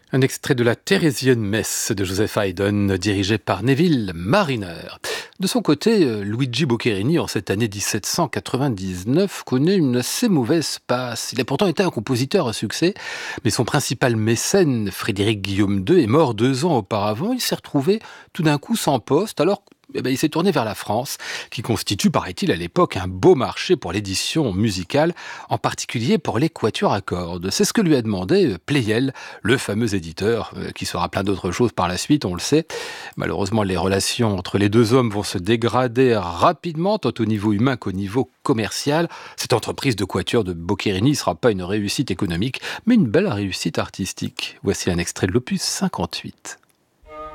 Un extrait de la Thérésienne Messe de Joseph Haydn, dirigé par Neville Marriner. De son côté, Luigi Boccherini, en cette année 1799, connaît une assez mauvaise passe. Il a pourtant été un compositeur à succès, mais son principal mécène, Frédéric Guillaume II, est mort 2 ans auparavant. Il s'est retrouvé tout d'un coup sans poste, alors il s'est tourné vers la France, qui constitue, paraît-il, à l'époque, un beau marché pour l'édition musicale, en particulier pour les quatuors à cordes. C'est ce que lui a demandé Pleyel, le fameux éditeur, qui sera plein d'autres choses par la suite, on le sait. Malheureusement, les relations entre les deux hommes vont se dégrader rapidement, tant au niveau humain qu'au niveau commercial. Cette entreprise de quatuor de Boccherini ne sera pas une réussite économique, mais une belle réussite artistique. Voici un extrait de l'opus 58.